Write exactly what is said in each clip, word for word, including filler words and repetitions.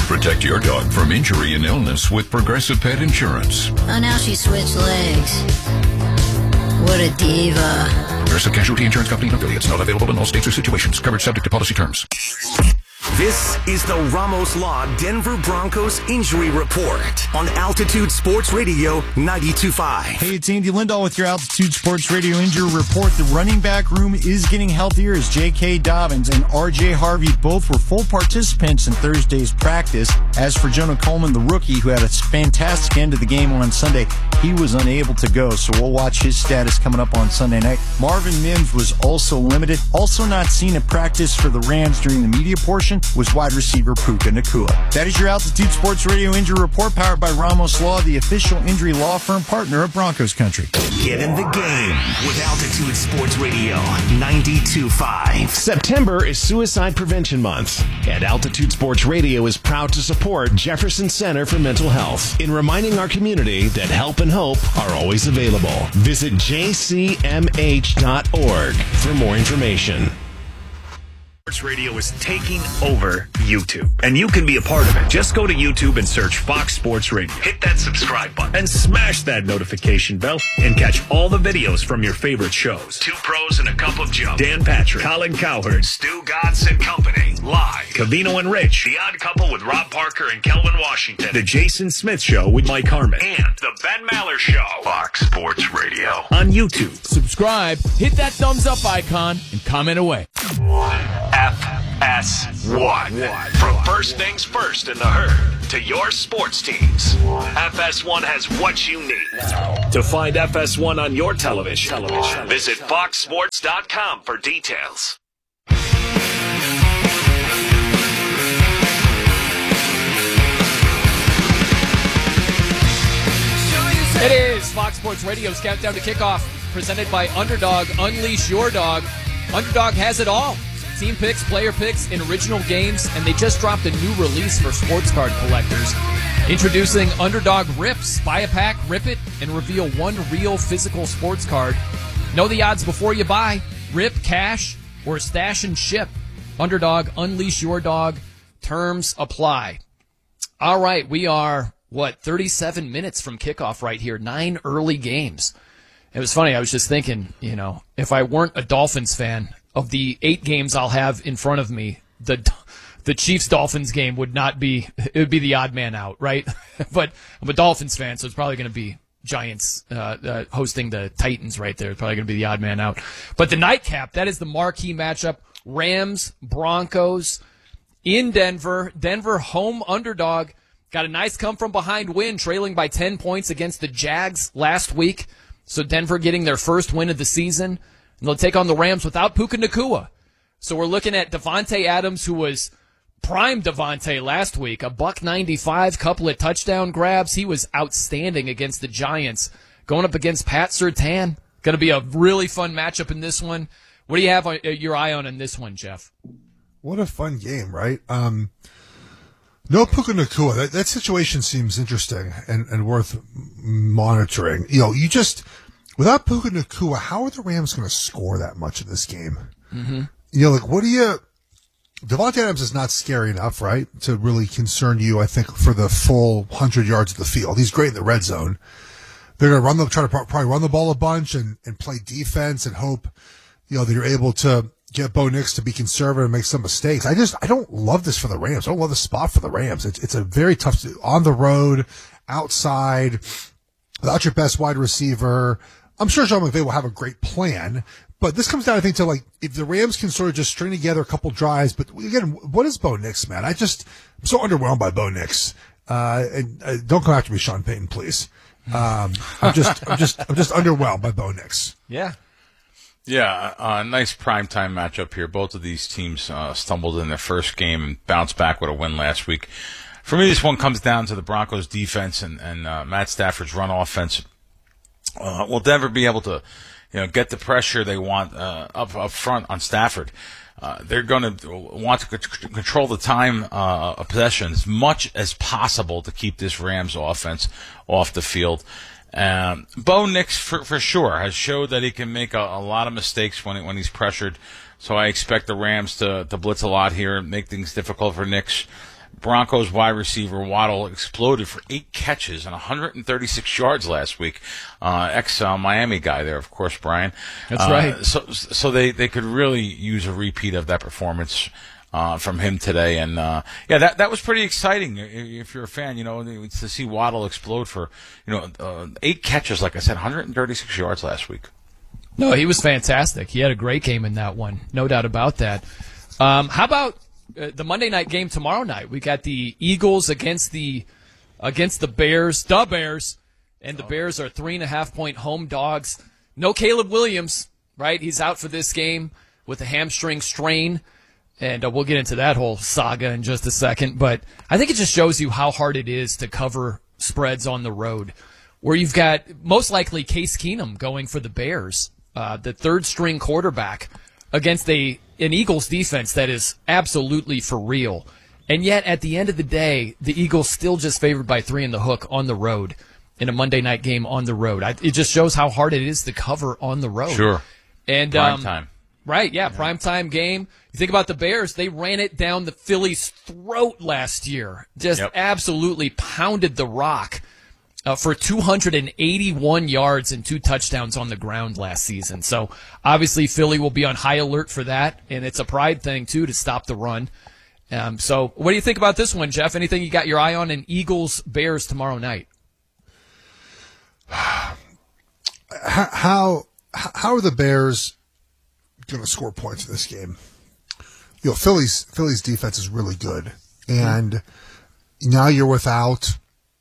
Protect your dog from injury and illness with Progressive Pet Insurance. Oh, now she switched legs. What a diva. Progressive Casualty Insurance Company and affiliates. Not available in all states or situations. Coverage subject to policy terms. This is the Ramos Law Denver Broncos Injury Report on Altitude Sports Radio ninety-two point five. Hey, it's Andy Lindahl with your Altitude Sports Radio Injury Report. The running back room is getting healthier as J K. Dobbins and R J. Harvey both were full participants in Thursday's practice. As for Jonah Coleman, the rookie, who had a fantastic end of the game on Sunday, he was unable to go, so we'll watch his status coming up on Sunday night. Marvin Mims was also limited. Also not seen at practice for the Rams during the media portion was wide receiver Puka Nacua. That is your Altitude Sports Radio Injury Report, powered by Ramos Law, the official injury law firm partner of Broncos Country. Get in the game with Altitude Sports Radio ninety-two point five. September is Suicide Prevention Month, and Altitude Sports Radio is proud to support Jefferson Center for Mental Health in reminding our community that help and hope are always available. Visit j c m h dot org for more information. Sports Radio is taking over YouTube, and you can be a part of it. Just go to YouTube and search Fox Sports Radio. Hit that subscribe button and smash that notification bell and catch all the videos from your favorite shows. Two Pros and a Cup of Joe, Dan Patrick, Colin Cowherd, Stu Godson Company, Live, Cavino and Rich, The Odd Couple with Rob Parker and Kelvin Washington, The Jason Smith Show with Mike Harmon, and The Ben Maller Show. Fox Sports Radio on YouTube. Subscribe, hit that thumbs up icon, and comment away. F S one. From first things first in the herd to your sports teams, F S one has what you need. To find F S one on your television, visit fox sports dot com for details. It is Fox Sports Radio's Countdown to Kickoff, presented by Underdog. Unleash your dog. Underdog has it all. Team picks, player picks, and original games, and they just dropped a new release for sports card collectors. Introducing Underdog Rips. Buy a pack, rip it, and reveal one real physical sports card. Know the odds before you buy. Rip, cash, or stash and ship. Underdog, unleash your dog. Terms apply. All right, we are, what, thirty-seven minutes from kickoff right here. Nine early games. It was funny, I was just thinking, you know, if I weren't a Dolphins fan, of the eight games I'll have in front of me, the the Chiefs-Dolphins game would not be, it would be the odd man out, right? But I'm a Dolphins fan, so it's probably going to be Giants uh, uh, hosting the Titans right there. It's probably going to be the odd man out. But the nightcap, that is the marquee matchup. Rams, Broncos in Denver. Denver home underdog. Got a nice come-from-behind win, trailing by ten points against the Jags last week. So Denver getting their first win of the season. And they'll take on the Rams without Puka Nacua. So we're looking at Devontae Adams, who was prime Devontae last week. A buck ninety-five, couple of touchdown grabs. He was outstanding against the Giants. Going up against Pat Surtain. Going to be a really fun matchup in this one. What do you have on, uh, your eye on in this one, Jeff? What a fun game, right? Um, no Puka Nacua. That, that situation seems interesting and, and worth monitoring. You know, you just... Without Puka Nacua, how are the Rams going to score that much in this game? Mm-hmm. You know, like, what do you... Devontae Adams is not scary enough, right, to really concern you, I think, for the full one hundred yards of the field. He's great in the red zone. They're going to run the, try to probably run the ball a bunch and, and play defense and hope, you know, that you're able to get Bo Nix to be conservative and make some mistakes. I just, I don't love this for the Rams. I don't love the spot for the Rams. It's, it's a very tough, on the road, outside, without your best wide receiver. I'm sure Sean McVay will have a great plan, but this comes down, I think, to like, if the Rams can sort of just string together a couple drives, but again, what is Bo Nix, man? I just, I'm so underwhelmed by Bo Nix. Uh, and uh, don't come after me, Sean Payton, please. Um, I'm just, I'm just, I'm just underwhelmed by Bo Nix. Yeah. Yeah, a uh, nice primetime matchup here. Both of these teams uh, stumbled in their first game and bounced back with a win last week. For me, this one comes down to the Broncos defense and, and uh, Matt Stafford's run offense. Uh, will Denver be able to, you know, get the pressure they want uh, up up front on Stafford? Uh, they're going to want to c- control the time uh, of possession as much as possible to keep this Rams offense off the field. Um, Bo Nix, for, for sure, has showed that he can make a, a lot of mistakes when when he's pressured. So I expect the Rams to, to blitz a lot here and make things difficult for Nix. Broncos wide receiver Waddle exploded for eight catches and one hundred thirty-six yards last week. Uh, ex uh, Miami guy there, of course, Brian. That's uh, right. So, so they, they could really use a repeat of that performance uh, from him today, and uh, yeah, that that was pretty exciting. If you're a fan, you know, to see Waddle explode for you know uh, eight catches, like I said, one hundred thirty-six yards last week. No, he was fantastic. He had a great game in that one, no doubt about that. Um, how about uh, the Monday night game tomorrow night? We got the Eagles against the against the Bears, the Bears, and the Bears are three and a half point home dogs. No Caleb Williams, right? He's out for this game with a hamstring strain, and uh, we'll get into that whole saga in just a second. But I think it just shows you how hard it is to cover spreads on the road, where you've got most likely Case Keenum going for the Bears, uh, the third string quarterback, against a an Eagles defense that is absolutely for real. And yet, at the end of the day, the Eagles still just favored by three in the hook on the road in a Monday night game on the road. I, it just shows how hard it is to cover on the road. Sure. And prime um, time. Right, yeah, yeah, prime time game. You think about the Bears, they ran it down the Phillies' throat last year. Just Yep. absolutely pounded the rock uh, for two hundred eighty-one yards and two touchdowns on the ground last season. So obviously Philly will be on high alert for that, and it's a pride thing, too, to stop the run. Um, so what do you think about this one, Jeff? Anything you got your eye on in Eagles-Bears tomorrow night? How, how how are the Bears going to score points in this game? You know, Philly's Philly's defense is really good, and mm-hmm. now you're without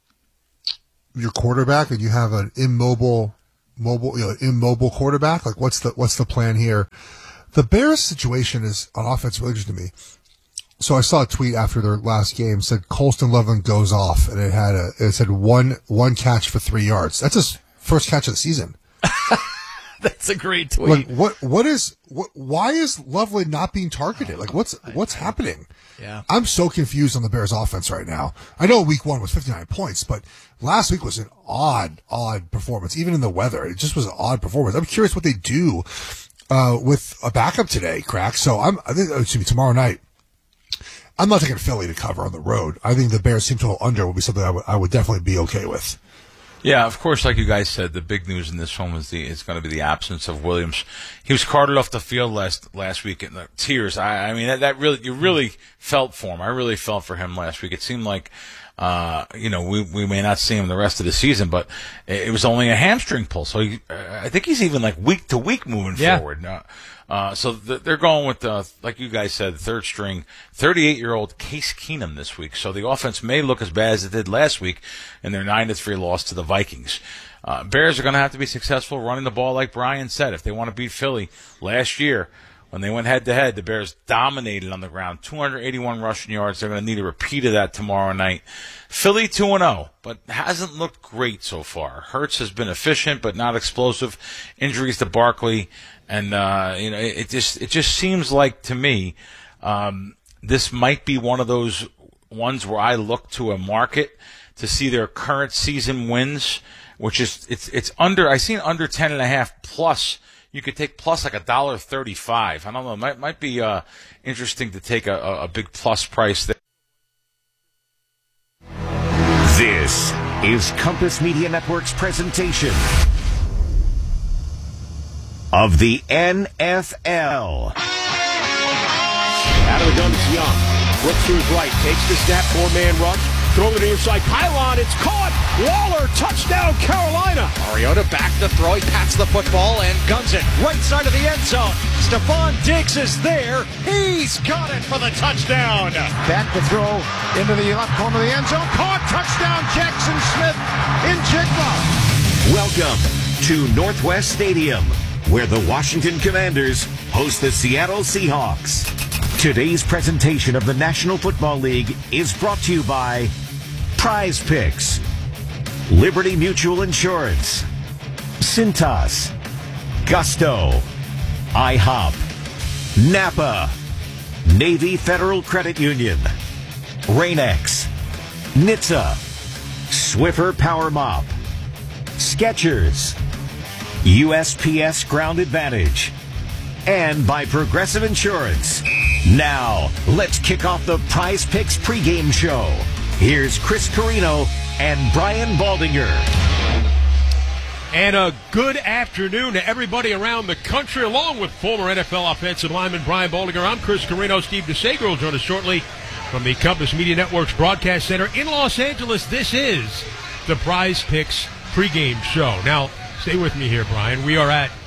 your quarterback, and you have an immobile, mobile, you know, immobile quarterback. Like, what's the what's the plan here? The Bears' situation is on offense really interesting to me. So I saw a tweet after their last game said Colston Loveland goes off, and it had a it said one one catch for three yards. That's his first catch of the season. That's a great tweet. Like, what what is what? Why is Loveland not being targeted? Like, what's what's happening? Yeah, I'm so confused on the Bears' offense right now. I know week one was fifty-nine points, but last week was an odd odd performance. Even in the weather, it just was an odd performance. I'm curious what they do uh, with a backup today, Crack. So I'm I think it should be tomorrow night. I'm not taking Philly to cover on the road. I think the Bears seem to hold under will be something I would, I would definitely be okay with. Yeah, of course, like you guys said, the big news in this one was the is going to be the absence of Williams. He was carted off the field last last week in the tears. I, I mean, that, that really you really felt for him. I really felt for him last week. It seemed like, uh, you know, we we may not see him the rest of the season, but it, it was only a hamstring pull. So he, uh, I think he's even like week to week moving yeah. forward. Uh, Uh, so th- they're going with, uh, like you guys said, third string, thirty-eight-year-old Case Keenum this week. So the offense may look as bad as it did last week in their nine to three loss to the Vikings. Uh, Bears are going to have to be successful running the ball, like Brian said, if they want to beat Philly. Last year, when they went head-to-head, the Bears dominated on the ground, two hundred eighty-one rushing yards. They're going to need a repeat of that tomorrow night. Philly two and oh, but hasn't looked great so far. Hurts has been efficient, but not explosive. Injuries to Barkley. And, uh, you know, it, it just, it just seems like to me, um, this might be one of those ones where I look to a market to see their current season wins, which is, it's, it's under, I seen under ten and a half plus. You could take plus like a dollar thirty-five. I don't know. It might, might be, uh, interesting to take a, a, a big plus price there. This is Compass Media Network's presentation of the N F L. Out of the gun is Young. Looks to his right. Takes the snap. Four-man rush. Throw to the inside pylon. It's caught. Waller. Touchdown, Carolina. Mariota back to throw. He pats the football and guns it. Right side of the end zone. Stephon Diggs is there. He's got it for the touchdown. Back to throw into the left corner of the end zone. Caught. Touchdown, Jackson Smith in Jigba. Welcome to Northwest Stadium, where the Washington Commanders host the Seattle Seahawks. Today's presentation of the National Football League is brought to you by Prize Picks, Liberty Mutual Insurance, Cintas, Gusto, IHOP, Napa, Navy Federal Credit Union, Rain-X, N H T S A, Swiffer Power Mop, Skechers, U S P S Ground Advantage, and by Progressive Insurance. Now, let's kick off the Prize Picks pregame show. Here's Chris Carino and Brian Baldinger. And a good afternoon to everybody around the country, along with former N F L offensive lineman Brian Baldinger. I'm Chris Carino. Steve DeSager will join us shortly from the Compass Media Network's Broadcast Center in Los Angeles. This is the Prize Picks pregame show. Now, stay with me here, Brian. We are at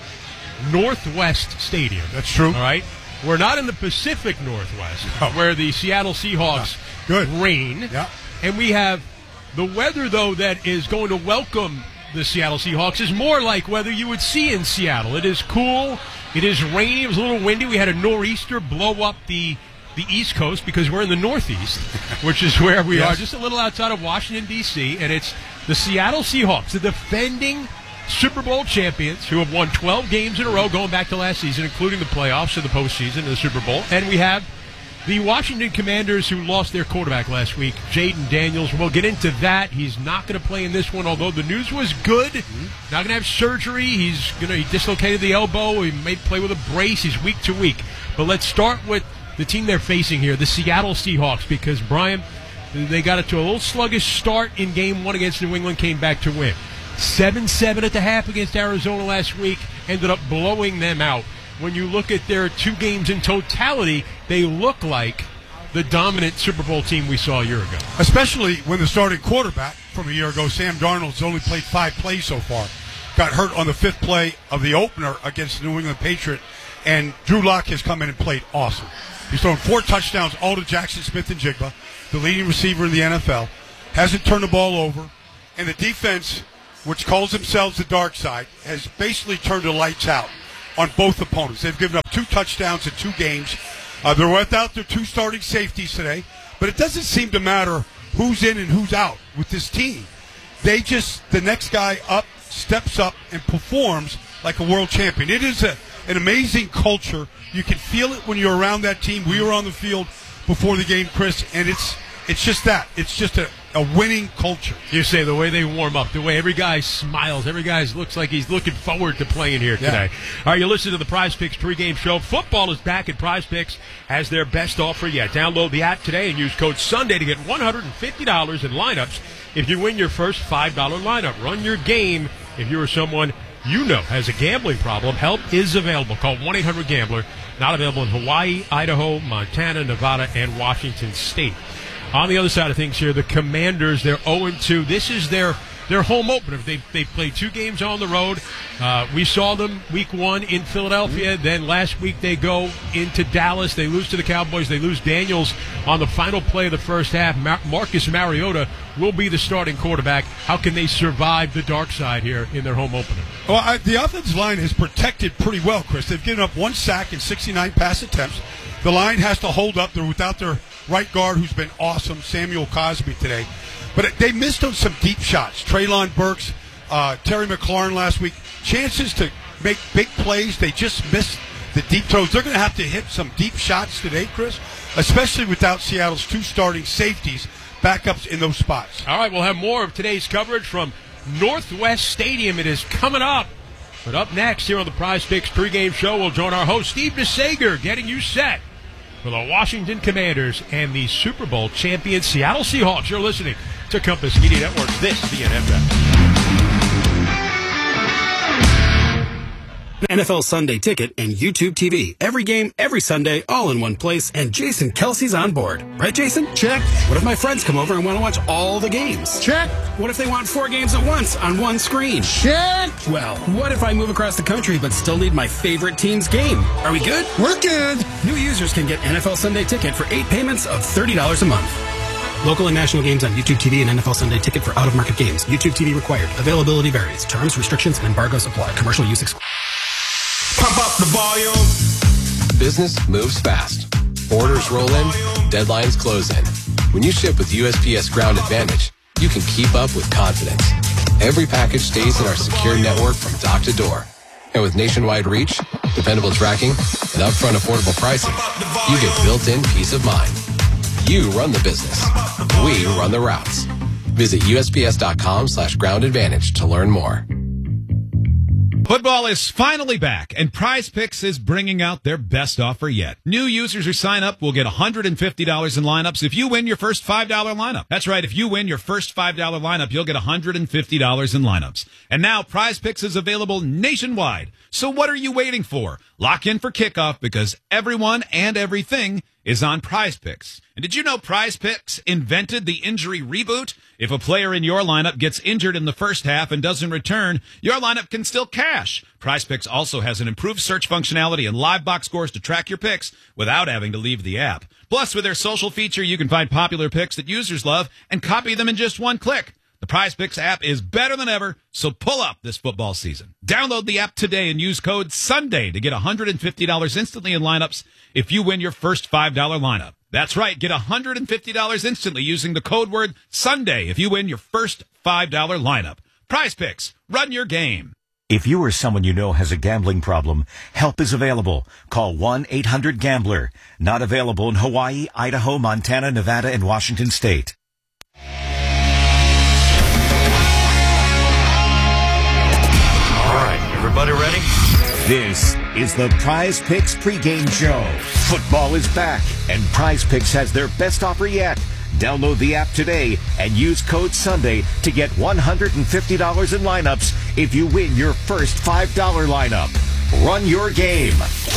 Northwest Stadium. That's true. All right? We're not in the Pacific Northwest, oh. where the Seattle Seahawks Good. reign. Yeah. And we have the weather, though, that is going to welcome the Seattle Seahawks is more like weather you would see in Seattle. It is cool. It is rainy. It was a little windy. We had a nor'easter blow up the the East Coast because we're in the Northeast, which is where we yes. are, just a little outside of Washington, D C, and it's the Seattle Seahawks, the defending Super Bowl champions who have won twelve games in a row going back to last season, including the playoffs and the postseason and the Super Bowl. And we have the Washington Commanders, who lost their quarterback last week, Jaden Daniels. We'll get into that. He's not going to play in this one, although the news was good. Mm-hmm. Not going to have surgery. He's going to he dislocated the elbow. He may play with a brace. He's week to week. But let's start with the team they're facing here, the Seattle Seahawks, because, Brian, they got it to a little sluggish start in game one against New England, came back to win. seven seven at the half against Arizona last week, ended up blowing them out. When you look at their two games in totality, they look like the dominant Super Bowl team we saw a year ago. Especially when the starting quarterback from a year ago, Sam Darnold's only played five plays so far. Got hurt on the fifth play of the opener against the New England Patriots, and Drew Lock has come in and played awesome. He's thrown four touchdowns, all to Jackson Smith-Njigba, the leading receiver in the N F L. Hasn't turned the ball over, and the defense, which calls themselves the dark side, has basically turned the lights out on both opponents. They've given up two touchdowns in two games. Uh, they're without their two starting safeties today, but it doesn't seem to matter who's in and who's out with this team. They just, the next guy up, steps up, and performs like a world champion. It is a, an amazing culture. You can feel it when you're around that team. We were on the field before the game, Chris, and it's it's just that. It's just a, a winning culture. You say the way they warm up, the way every guy smiles, every guy looks like he's looking forward to playing here today. Yeah. All right, you listen to the Prize Picks pregame show. Football is back, and Prize Picks has their best offer yet. Download the app today and use code Sunday to get one hundred fifty dollars in lineups if you win your first five dollars lineup. Run your game if you or someone you know has a gambling problem. Help is available. Call one eight hundred gambler. Not available in Hawaii, Idaho, Montana, Nevada, and Washington State. On the other side of things here, the Commanders, they're oh and two. This is their their home opener. They they played two games on the road. Uh, we saw them week one in Philadelphia. Mm-hmm. Then last week they go into Dallas. They lose to the Cowboys. They lose Daniels on the final play of the first half. Mar- Marcus Mariota will be the starting quarterback. How can they survive the dark side here in their home opener? Well, I, the offensive line is protected pretty well, Chris. They've given up one sack and sixty-nine pass attempts. The line has to hold up. They're without their right guard, who's been awesome, Samuel Cosby, today. But they missed on some deep shots. Treylon Burks, uh, Terry McLaurin last week. Chances to make big plays. They just missed the deep throws. They're going to have to hit some deep shots today, Chris, especially without Seattle's two starting safeties, backups in those spots. All right, we'll have more of today's coverage from Northwest Stadium. It is coming up. But up next here on the Prize Picks pregame show, we'll join our host, Steve DeSager, getting you set for the Washington Commanders and the Super Bowl champion Seattle Seahawks. You're listening to Compass Media Networks. This is the N F L. N F L Sunday Ticket and YouTube T V. Every game, every Sunday, all in one place, and Jason Kelsey's on board. Right, Jason? Check. What if my friends come over and want to watch all the games? Check. What if they want four games at once on one screen? Check. Well, what if I move across the country but still need my favorite team's game? Are we good? We're good. New users can get N F L Sunday Ticket for eight payments of thirty dollars a month. Local and national games on YouTube T V and N F L Sunday Ticket for out-of-market games. YouTube T V required. Availability varies. Terms, restrictions, and embargoes apply. Commercial use excluded. Pump up the volume. Business moves fast. Orders roll in, deadlines close in. When you ship with U S P S Ground Advantage, you can keep up with confidence. Every package stays in our secure network from dock to door. And with nationwide reach, dependable tracking, and upfront affordable pricing, you get built-in peace of mind. You run the business. We run the routes. Visit U S P S dot com slash ground advantage to learn more. Football is finally back, and Prize Picks is bringing out their best offer yet. New users who sign up will get one hundred fifty dollars in lineups if you win your first five dollar lineup. That's right, if you win your first five dollar lineup, you'll get one hundred fifty dollars in lineups. And now Prize Picks is available nationwide. So what are you waiting for? Lock in for kickoff because everyone and everything is on Prize Picks. And did you know Prize Picks invented the injury reboot? If a player in your lineup gets injured in the first half and doesn't return, your lineup can still cash. Prize Picks also has an improved search functionality and live box scores to track your picks without having to leave the app. Plus, with their social feature, you can find popular picks that users love and copy them in just one click. The Prize Picks app is better than ever, so pull up this football season. Download the app today and use code SUNDAY to get one hundred fifty dollars instantly in lineups if you win your first five dollar lineup. That's right, get one hundred fifty dollars instantly using the code word SUNDAY if you win your first five dollar lineup. Prize Picks, run your game. If you or someone you know has a gambling problem, help is available. Call one eight hundred gambler. Not available in Hawaii, Idaho, Montana, Nevada, and Washington State. All right, everybody ready? This is the Prize Picks pregame show. Football is back, and Prize Picks has their best offer yet. Download the app today and use code SUNDAY to get one hundred fifty dollars in lineups if you win your first five dollar lineup. Run your game.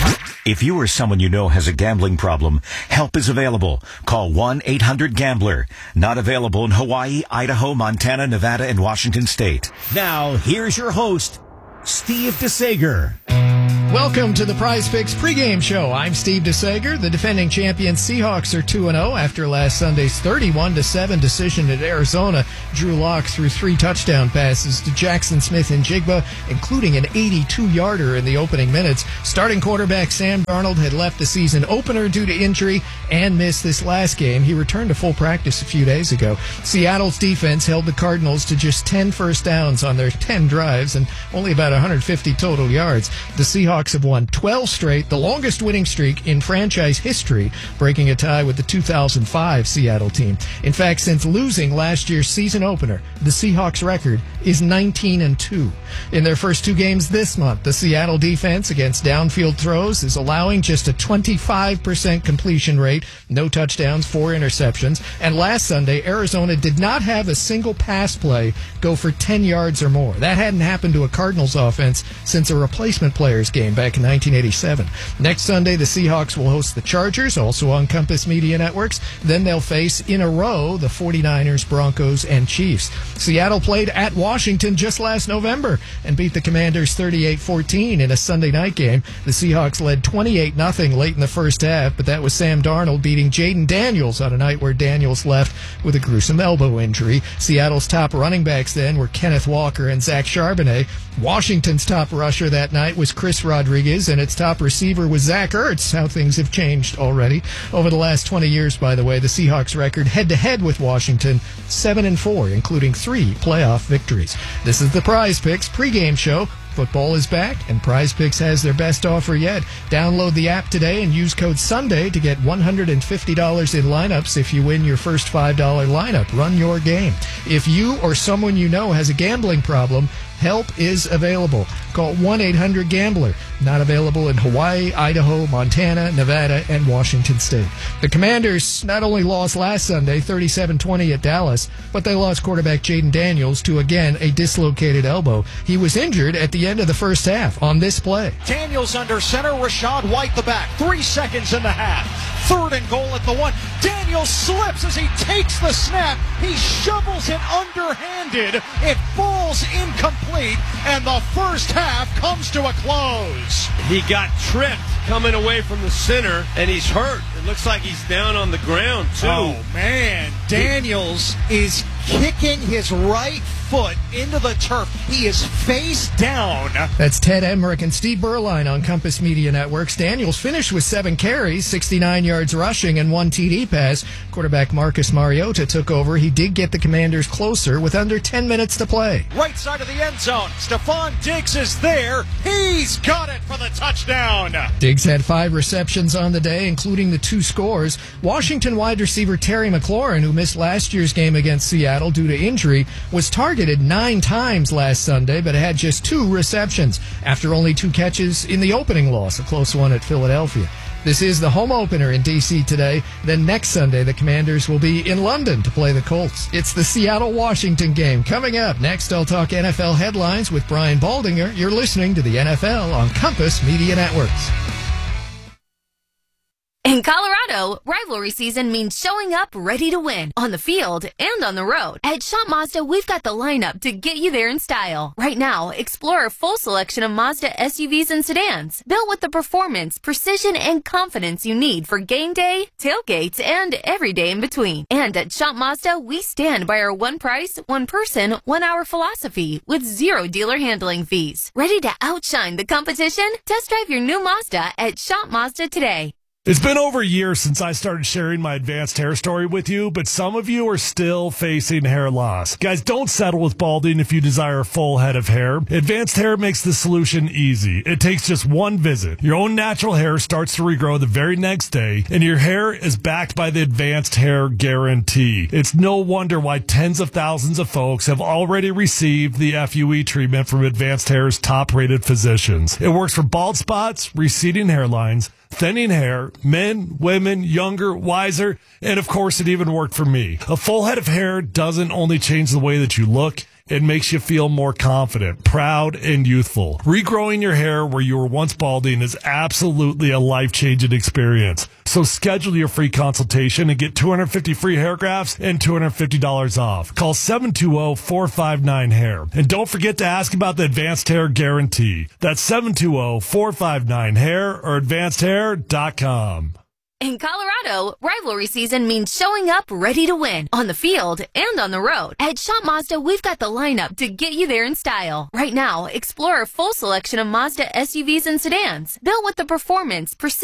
If you or someone you know has a gambling problem, help is available. Call one eight hundred gambler. Not available in Hawaii, Idaho, Montana, Nevada, and Washington State. Now, here's your host, Steve DeSager. Welcome to the Prize Picks pregame show. I'm Steve DeSager. The defending champion Seahawks are two and oh after last Sunday's thirty-one to seven decision at Arizona. Drew Lock threw three touchdown passes to Jackson Smith and Jigba, including an eighty-two yarder in the opening minutes. Starting quarterback Sam Darnold had left the season opener due to injury and missed this last game. He returned to full practice a few days ago. Seattle's defense held the Cardinals to just ten first downs on their ten drives and only about one hundred fifty total yards. The Seahawks have won twelve straight, the longest winning streak in franchise history, breaking a tie with the two thousand five Seattle team. In fact, since losing last year's season opener, the Seahawks record is nineteen and two. In their first two games this month, the Seattle defense against downfield throws is allowing just a twenty-five percent completion rate, no touchdowns, four interceptions, and last Sunday, Arizona did not have a single pass play go for ten yards or more. That hadn't happened to a Cardinals offense since a replacement players game back in nineteen eighty-seven. Next Sunday, the Seahawks will host the Chargers, also on Compass Media Networks. Then they'll face, in a row, the forty-niners, Broncos, and Chiefs. Seattle played at Washington just last November and beat the Commanders thirty-eight fourteen in a Sunday night game. The Seahawks led twenty-eight nothing late in the first half, but that was Sam Darnold beating Jaden Daniels on a night where Daniels left with a gruesome elbow injury. Seattle's top running backs then were Kenneth Walker and Zach Charbonnet. Washington's top rusher that night was Chris Rodriguez, and its top receiver was Zach Ertz. How things have changed already. Over the last twenty years, by the way, the Seahawks record head-to-head with Washington, seven and four, including three playoff victories. This is the Prize Picks pregame show. Football is back, and Prize Picks has their best offer yet. Download the app today and use code SUNDAY to get one hundred fifty dollars in lineups if you win your first five dollar lineup. Run your game. If you or someone you know has a gambling problem, help is available. Call one eight hundred gambler. Not available in Hawaii, Idaho, Montana, Nevada, and Washington State. The Commanders not only lost last Sunday, thirty-seven twenty at Dallas, but they lost quarterback Jaden Daniels to, again, a dislocated elbow. He was injured at the end of the first half on this play. Daniels under center, Rashad White the back. Three seconds in the half. Third and goal at the one. Daniels slips as he takes the snap. He shovels it underhanded. It falls incomplete, and the first half comes to a close. He got tripped coming away from the center, and he's hurt. It looks like he's down on the ground, too. Oh, man. Daniels is kicking his right foot into the turf. He is face down. That's Ted Emmerich and Steve Berline on Compass Media Networks. Daniels finished with seven carries, sixty-nine yards rushing, and one T D pass. Quarterback Marcus Mariota took over. He did get the Commanders closer with under ten minutes to play. Right side of the end zone. Stephon Diggs is there. He's got it for the touchdown. Diggs had five receptions on the day, including the two scores. Washington wide receiver Terry McLaurin, who missed last year's game against Seattle, Seattle due to injury, was targeted nine times last Sunday, but had just two receptions after only two catches in the opening loss, a close one at Philadelphia. This is the home opener in D C today. Then next Sunday, the Commanders will be in London to play the Colts. It's the Seattle-Washington game. Coming up next, I'll talk N F L headlines with Brian Baldinger. You're listening to the N F L on Compass Media Networks. In Colorado, rivalry season means showing up ready to win on the field and on the road. At Shop Mazda, we've got the lineup to get you there in style. Right now, explore a full selection of Mazda S U Vs and sedans, built with the performance, precision, and confidence you need for game day, tailgates, and every day in between. And at Shop Mazda, we stand by our one price, one person, one hour philosophy with zero dealer handling fees. Ready to outshine the competition? Test drive your new Mazda at Shop Mazda today. It's been over a year since I started sharing my advanced hair story with you, but some of you are still facing hair loss. Guys, don't settle with balding if you desire a full head of hair. Advanced Hair makes the solution easy. It takes just one visit. Your own natural hair starts to regrow the very next day, and your hair is backed by the Advanced Hair Guarantee. It's no wonder why tens of thousands of folks have already received the F U E treatment from Advanced Hair's top-rated physicians. It works for bald spots, receding hairlines, thinning hair, men, women, younger, wiser, and of course it even worked for me. A full head of hair doesn't only change the way that you look, it makes you feel more confident, proud, and youthful. Regrowing your hair where you were once balding is absolutely a life-changing experience. So schedule your free consultation and get two hundred fifty free hair grafts and two hundred fifty dollars off. Call seven two zero, four five nine, hair. And don't forget to ask about the Advanced Hair Guarantee. That's seven two zero, four five nine, hair or advanced hair dot com. In Colorado, rivalry season means showing up ready to win on the field and on the road. At Shop Mazda, we've got the lineup to get you there in style. Right now, explore a full selection of Mazda S U Vs and sedans, built with the performance, precision,